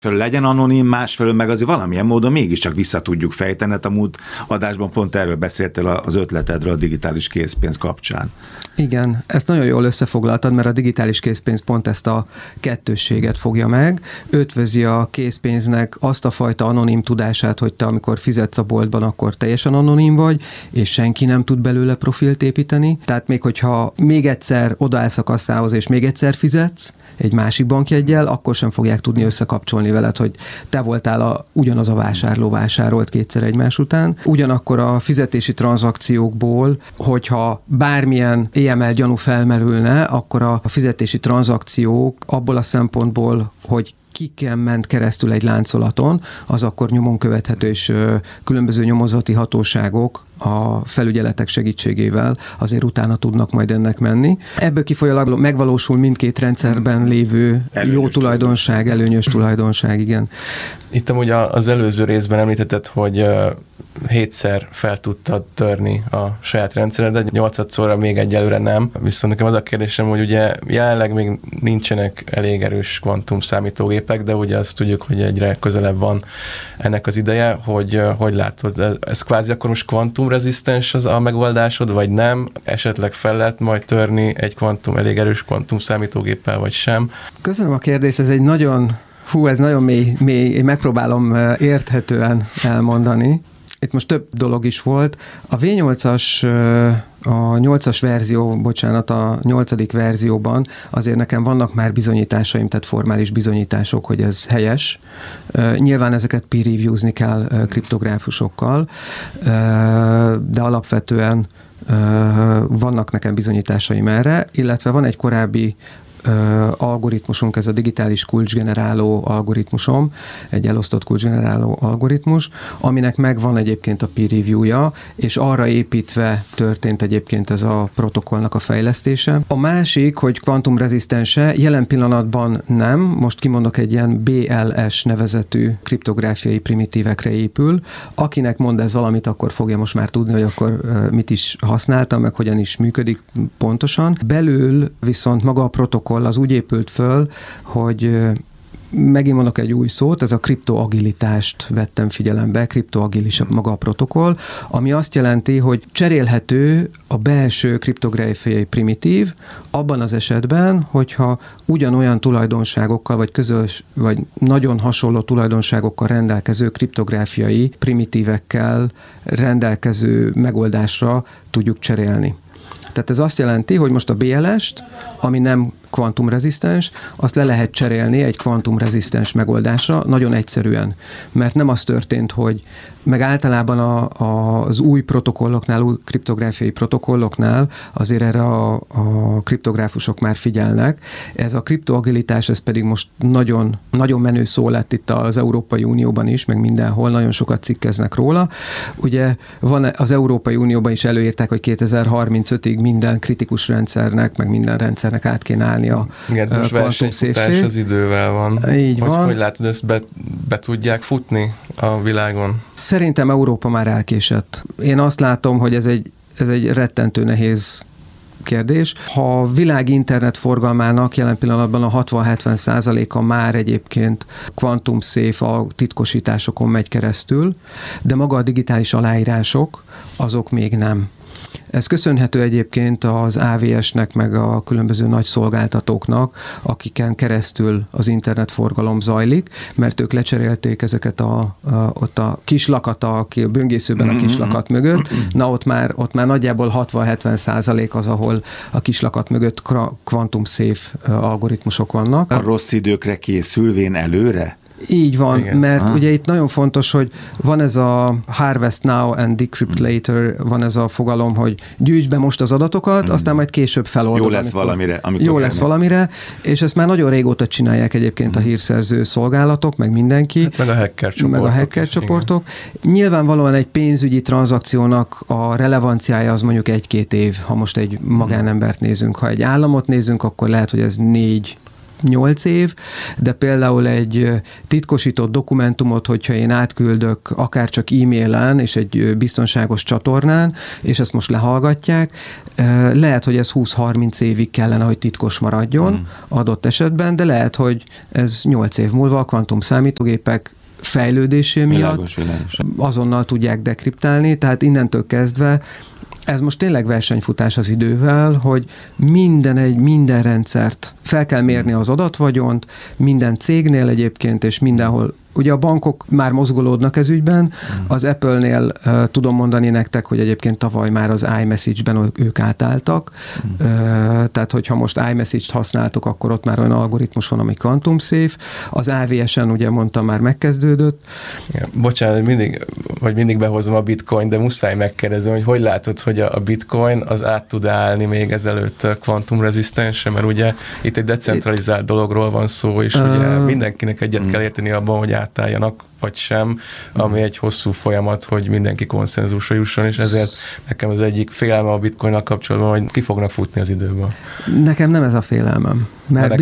legyen anonim, másfelől meg azért valamilyen módon mégiscsak vissza tudjuk fejteni. A múlt adásban pont erről beszéltél az ötletedről a digitális készpénz kapcsán. Igen, ezt nagyon jól összefoglaltad, mert a digitális készpénz pont ezt a kettősséget fogja meg. Ötvözi a készpénznek azt a fajta anonim tudását, hogy te amikor fizetsz a boltban, akkor teljesen anonim vagy, és senki nem tud belőle profilt építeni. Tehát még hogyha még egyszer odaállsz a kasszához, és még egyszer fizetsz egy másik bankjeggyel, akkor sem fogják tudni összekapcsolni veled, hogy te voltál ugyanaz a vásárló vásárolt kétszer egymás után. Ugyanakkor a fizetési tranzakciókból, hogyha bármilyen EML gyanú felmerülne, akkor a fizetési tranzakciók abból a szempontból, hogy kiken ment keresztül egy láncolaton, az akkor nyomon követhető, és különböző nyomozati hatóságok a felügyeletek segítségével azért utána tudnak majd ennek menni. Ebből kifolyólag megvalósul mindkét rendszerben lévő jó tulajdonság, előnyös tulajdonság, igen. Itt amúgy az előző részben említetted, hogy 7-szer fel tudtad törni a saját rendszeredet, 8-szorra még egyelőre nem. Viszont nekem az a kérdésem, hogy ugye jelenleg még nincsenek elég erős kvantum számítógépek, de ugye azt tudjuk, hogy egyre közelebb van ennek az ideje, hogy látod, ez kvázi akkor most kvantumrezisztens az a megoldásod, vagy nem? Esetleg fel lehet majd törni egy elég erős kvantum számítógéppel, vagy sem? Köszönöm a kérdést, ez nagyon mély, én megpróbálom érthetően elmondani. Itt most több dolog is volt. A V8-as, a 8-as verzió, a 8. verzióban azért nekem vannak már bizonyításaim, tehát formális bizonyítások, hogy ez helyes. Nyilván ezeket peer review-zni kell kriptográfusokkal, de alapvetően vannak nekem bizonyításaim erre, illetve van egy korábbi algoritmusunk, ez a digitális kulcsgeneráló algoritmusom, egy elosztott kulcsgeneráló algoritmus, aminek megvan egyébként a peer review-ja, és arra építve történt egyébként ez a protokollnak a fejlesztése. A másik, hogy kvantumrezisztense, jelen pillanatban nem, most kimondok egy ilyen BLS nevezetű kriptográfiai primitívekre épül. Akinek mond ez valamit, akkor fogja most már tudni, hogy akkor mit is használtam, meg hogyan is működik pontosan. Belül viszont maga a protokoll az úgy épült föl, hogy megint mondok egy új szót, ez a kriptoagilitást vettem figyelembe, kriptoagilis maga a protokoll, ami azt jelenti, hogy cserélhető a belső kriptográfiai primitív abban az esetben, hogyha ugyanolyan tulajdonságokkal, vagy közös, vagy nagyon hasonló tulajdonságokkal rendelkező kriptográfiai primitívekkel rendelkező megoldásra tudjuk cserélni. Tehát ez azt jelenti, hogy most a BLS-t, ami nem kvantumrezisztens, azt le lehet cserélni egy kvantumrezisztens megoldásra nagyon egyszerűen. Mert nem az történt, hogy meg általában az új protokolloknál, új kriptográfiai protokolloknál azért erre a kriptográfusok már figyelnek. Ez a kriptoagilitás, ez pedig most nagyon, nagyon menő szó lett itt az Európai Unióban is, meg mindenhol, nagyon sokat cikkeznek róla. Ugye van az Európai Unióban is előírták, hogy 2035-ig minden kritikus rendszernek, meg minden rendszernek át kéne állni a versenyfutás az idővel van. Így van. Hogy látod, ezt be tudják futni a világon? Szerintem Európa már elkésett. Én azt látom, hogy ez egy rettentő nehéz kérdés. Ha a világ internet forgalmának jelen pillanatban a 60-70%-a már egyébként quantum safe a titkosításokon megy keresztül, de maga a digitális aláírások, azok még nem. Ez köszönhető egyébként az AWS-nek, meg a különböző nagy szolgáltatóknak, akiken keresztül az internetforgalom zajlik, mert ők lecserélték ezeket ott a kislakat, a böngészőben a kislakat mögött. Na, ott már nagyjából 60-70% az, ahol a kislakat mögött quantum safe algoritmusok vannak. A rossz időkre készülvén előre? Így van, igen. Mert ugye itt nagyon fontos, hogy van ez a harvest now and decrypt later, van ez a fogalom, hogy gyűjtsd be most az adatokat, aztán majd később feloldod. Jó lesz valamire. Jó lesz valamire, és ezt már nagyon régóta csinálják egyébként a hírszerző szolgálatok, meg mindenki. Hát meg a hacker csoportok. Nyilvánvalóan egy pénzügyi tranzakciónak a relevanciája az mondjuk 1-2 év, ha most egy magánembert nézünk. Ha egy államot nézünk, akkor lehet, hogy ez 8 év, de például egy titkosított dokumentumot, hogyha én átküldök akár csak e-mailen és egy biztonságos csatornán, és ezt most lehallgatják, lehet, hogy ez 20-30 évig kellene, hogy titkos maradjon adott esetben, de lehet, hogy ez 8 év múlva a kvantumszámítógépek fejlődésé miatt azonnal tudják dekriptálni, tehát innentől kezdve ez most tényleg versenyfutás az idővel, hogy minden rendszert fel kell mérni az adatvagyont, minden cégnél egyébként, és mindenhol. Ugye a bankok már mozgolódnak ez ügyben, az Apple-nél tudom mondani nektek, hogy egyébként tavaly már az iMessage-ben ők átálltak, tehát hogyha most iMessage-t használtok, akkor ott már olyan algoritmus van, ami Quantum Safe, az AWS-en ugye mondtam, már megkezdődött. Ja, bocsánat, mindig behozom a bitcoin, de muszáj megkérdezem, hogy látod, hogy a bitcoin az át tud állni még ezelőtt kvantumrezisztensre, mert ugye itt egy decentralizált dologról van szó, és ugye mindenkinek egyet kell érteni abban, hogy átálljanak, vagy sem, ami egy hosszú folyamat, hogy mindenki konszenzusra jusson, és ezért nekem az egyik félelme a bitcoinnal kapcsolatban, hogy ki fognak futni az időben. Nekem nem ez a félelmem, mert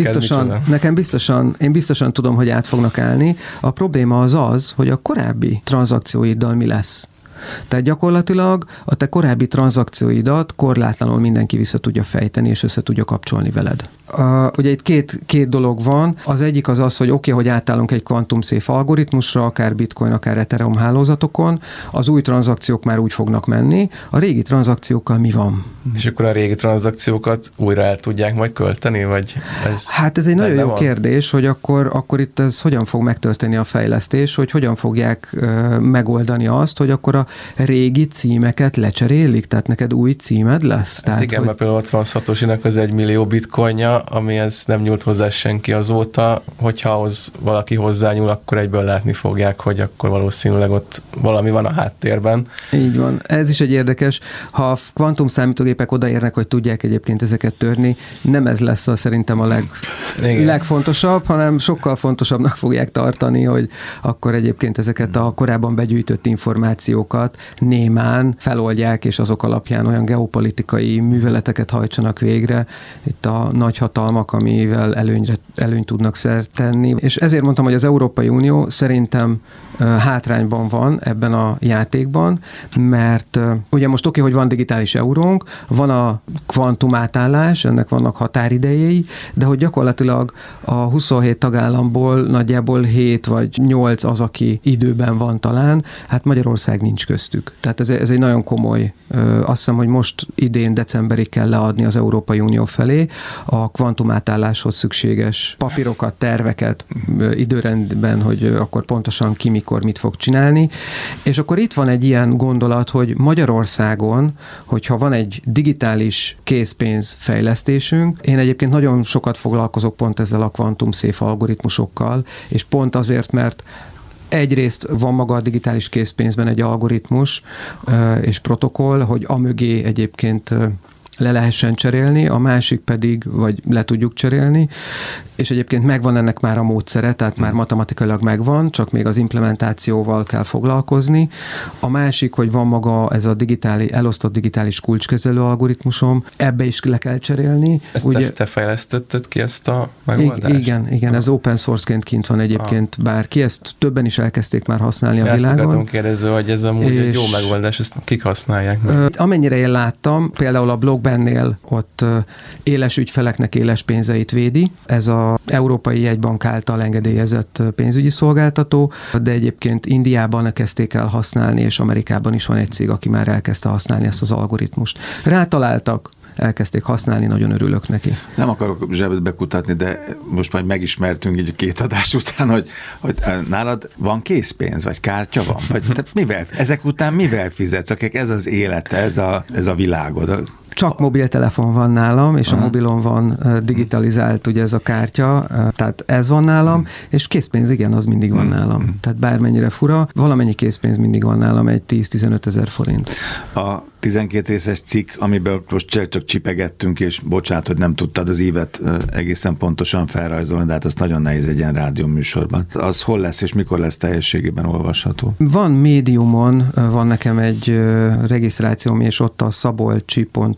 én biztosan tudom, hogy át fognak állni. A probléma az, hogy a korábbi tranzakcióiddal mi lesz. Tehát gyakorlatilag a te korábbi tranzakcióidat korlátlanul mindenki vissza tudja fejteni, és össze tudja kapcsolni veled. Ugye itt két dolog van. Az egyik az, hogy oké, hogy átállunk egy Quantum Safe algoritmusra, akár Bitcoin, akár Ethereum hálózatokon, az új tranzakciók már úgy fognak menni, a régi tranzakciókkal mi van? És akkor a régi tranzakciókat újra el tudják majd költeni, vagy ez? Hát ez egy nagyon jó kérdés, hogy akkor itt ez hogyan fog megtörténni a fejlesztés, hogy hogyan fogják megoldani azt, hogy akkor a régi címeket lecserélik, tehát neked új címed lesz? Tehát, igen, mert például ott van Satoshinak az 1 millió bitcoinja, amihez nem nyúlt hozzá senki azóta, hogyha ahhoz valaki hozzányúl, akkor egyből látni fogják, hogy akkor valószínűleg ott valami van a háttérben. Így van. Ez is egy érdekes. Ha a kvantum számítógépek odaérnek, hogy tudják egyébként ezeket törni, nem ez lesz szerintem a legfontosabb, hanem sokkal fontosabbnak fogják tartani, hogy akkor egyébként ezeket a korábban begyűjtött információkat némán feloldják, és azok alapján olyan geopolitikai műveleteket hajtsanak végre. Itt a nagy hatalmak, amivel előnyt tudnak szert tenni. És ezért mondtam, hogy az Európai Unió szerintem hátrányban van ebben a játékban, mert ugye most oké, hogy van digitális eurónk, van a kvantum átállás, ennek vannak határidejei, de hogy gyakorlatilag a 27 tagállamból nagyjából 7 vagy 8 az, aki időben van talán, hát Magyarország nincs köztük. Tehát ez egy nagyon komoly, azt hiszem, hogy most idén decemberig kell leadni az Európai Unió felé a kvantum átálláshoz szükséges papírokat, terveket időrendben, hogy akkor pontosan ki mikor mit fog csinálni. És akkor itt van egy ilyen gondolat, hogy Magyarországon, hogyha van egy digitális készpénz fejlesztésünk, én egyébként nagyon sokat foglalkozok pont ezzel a Quantum Safe algoritmusokkal, és pont azért, mert egyrészt van maga a digitális készpénzben egy algoritmus és protokoll, hogy amögé egyébként le lehessen cserélni, a másik pedig, vagy le tudjuk cserélni, és egyébként megvan ennek már a módszere, tehát már matematikailag megvan, csak még az implementációval kell foglalkozni. A másik, hogy van maga ez a elosztott digitális kulcskezelő algoritmusom, ebbe is le kell cserélni. Ezt ugye, te fejlesztetted ki ezt a megoldást? Igen, ez open source-ként kint van egyébként bárki, ezt többen is elkezdték már használni a világon. Ezt akartam kérdezni, hogy ez amúgy egy jó megoldás, ezt kik használják meg? Amennyire én láttam, például a Blockbennél ott éles ügyfeleknek éles pénzeit védi. Ez a Európai Jegybank által engedélyezett pénzügyi szolgáltató, de egyébként Indiában kezdték el használni, és Amerikában is van egy cég, aki már elkezdte használni ezt az algoritmust. Rátaláltak, elkezdték használni, nagyon örülök neki. Nem akarok zsebedbe kutatni, de most majd megismertünk így 2 adás után, hogy nálad van készpénz, vagy kártya van? Vagy ezek után mivel fizetsz? Akik ez az élete, ez a világod? Csak mobiltelefon van nálam, és a mobilon van digitalizált ugye ez a kártya, tehát ez van nálam, és készpénz, igen, az mindig van nálam. Tehát bármennyire fura, valamennyi készpénz mindig van nálam, egy 10-15 ezer forint. A 12 részes cikk, amiből most csak csipegettünk, és bocsánat, hogy nem tudtad az ívet egészen pontosan felrajzolni, de hát az nagyon nehéz egy ilyen rádióműsorban. Az hol lesz, és mikor lesz teljességében olvasható? Van Mediumon, van nekem egy regisztrációm, és ott a szabolcsi.hu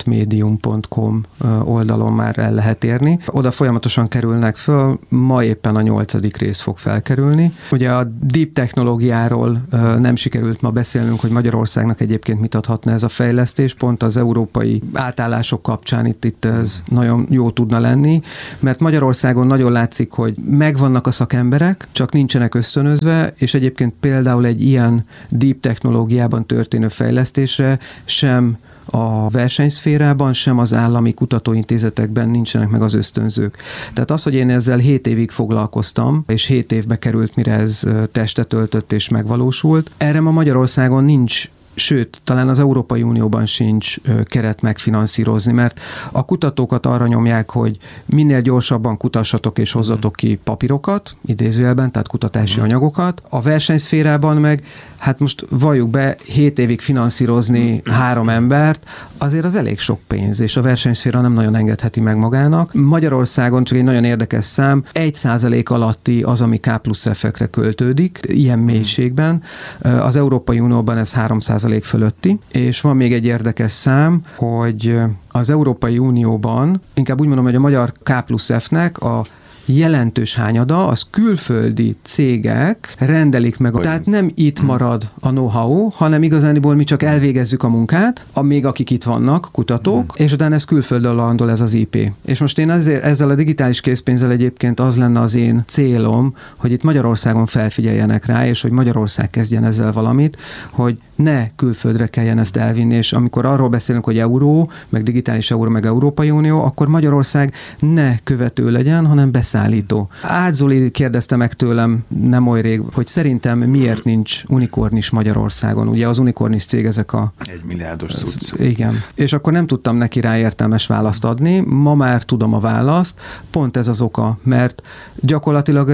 deep.medium.com oldalon már el lehet érni. Oda folyamatosan kerülnek föl, ma éppen a 8. rész fog felkerülni. Ugye a deep technológiáról nem sikerült ma beszélnünk, hogy Magyarországnak egyébként mit adhatna ez a fejlesztés, pont az európai átállások kapcsán itt ez nagyon jó tudna lenni, mert Magyarországon nagyon látszik, hogy megvannak a szakemberek, csak nincsenek ösztönözve, és egyébként például egy ilyen deep technológiában történő fejlesztésre sem a versenyszférában, sem az állami kutatóintézetekben nincsenek meg az ösztönzők. Tehát az, hogy én ezzel 7 évig foglalkoztam, és 7 évbe került, mire ez testet öltött és megvalósult, erre ma Magyarországon nincs, sőt, talán az Európai Unióban sincs keret megfinanszírozni, mert a kutatókat arra nyomják, hogy minél gyorsabban kutassatok és hozzatok ki papírokat, idézőjelben, tehát kutatási anyagokat. A versenyszférában meg, hát most valljuk be, 7 évig finanszírozni 3 embert, azért az elég sok pénz, és a versenyszféra nem nagyon engedheti meg magának. Magyarországon csak egy nagyon érdekes szám, 1% alatti az, ami K+F-ekre költődik, ilyen mélységben. Az Európai Unióban ez 3% fölötti, és van még egy érdekes szám, hogy az Európai Unióban, inkább úgy mondom, hogy a magyar K+F-nek a jelentős hányada, az külföldi cégek rendelik meg. Tehát nem itt marad a know-how, hanem igazániból mi csak elvégezzük a munkát, még akik itt vannak, kutatók, és utána ez külföldön landol ez az IP. És most én ezzel a digitális készpénzzel egyébként az lenne az én célom, hogy itt Magyarországon felfigyeljenek rá, és hogy Magyarország kezdjen ezzel valamit, hogy ne külföldre kelljen ezt elvinni, és amikor arról beszélünk, hogy euró, meg digitális euró, meg Európai Unió, akkor Magyarország ne követő legyen, hanem beszállító. Ács Zoli kérdezte meg tőlem nem oly rég, hogy szerintem miért nincs unikornis Magyarországon. Ugye az unikornis cég ezek a... 1 milliárdos cucc. Igen. És akkor nem tudtam neki rá értelmes választ adni. Ma már tudom a választ. Pont ez az oka, mert gyakorlatilag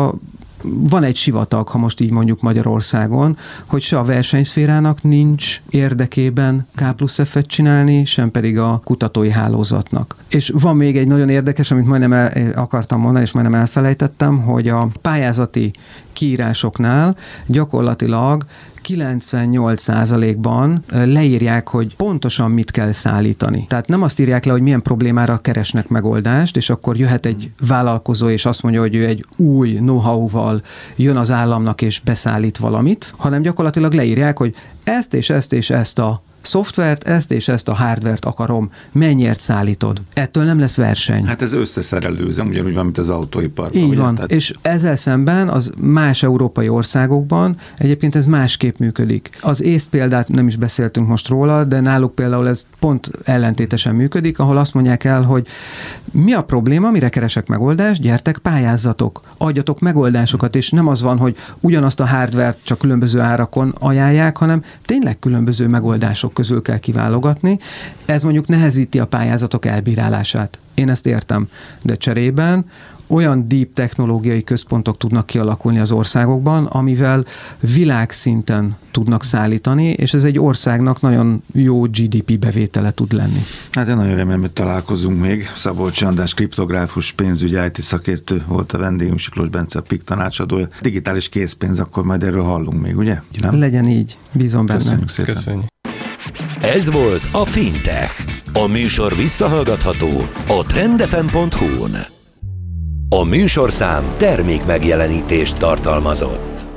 van egy sivatag, ha most így mondjuk Magyarországon, hogy se a versenyszférának nincs érdekében K+F-et csinálni, sem pedig a kutatói hálózatnak. És van még egy nagyon érdekes, amit majdnem akartam mondani, és majdnem elfelejtettem, hogy a pályázati kiírásoknál gyakorlatilag 98%-ban leírják, hogy pontosan mit kell szállítani. Tehát nem azt írják le, hogy milyen problémára keresnek megoldást, és akkor jöhet egy vállalkozó, és azt mondja, hogy ő egy új know-how-val jön az államnak, és beszállít valamit, hanem gyakorlatilag leírják, hogy ezt és ezt és ezt a szoftvert, ezt és ezt a hardvert akarom, mennyiért szállítod. Ettől nem lesz verseny. Hát ez összeszerelőzem, ugyanúgy van, mint az autóiparban. Így van, tehát... és ezzel szemben az más európai országokban egyébként ez másképp működik. Az észt példát nem is beszéltünk most róla, de náluk például ez pont ellentétesen működik, ahol azt mondják el, hogy mi a probléma, mire keresek megoldást, gyertek, pályázzatok, adjatok megoldásokat, és nem az van, hogy ugyanazt a hardvert csak különböző árakon ajánlják, hanem tényleg különböző megoldások közül kell kiválogatni. Ez mondjuk nehezíti a pályázatok elbírálását. Én ezt értem. De cserében olyan deep technológiai központok tudnak kialakulni az országokban, amivel világszinten tudnak szállítani, és ez egy országnak nagyon jó GDP bevétele tud lenni. Hát én nagyon remélem, hogy találkozunk még. Szabolcs András kriptográfus, pénzügyi IT szakértő volt a vendégünk, Siklós Bence a PIK tanácsadója. Digitális készpénz, akkor majd erről hallunk még, ugye? Nem? Legyen így, bízom benne. Köszönjük szépen. Köszönjük. Ez volt a Fintech. A műsor visszahallgatható a trendfm.hu-n. A műsorszám termék megjelenítést tartalmazott.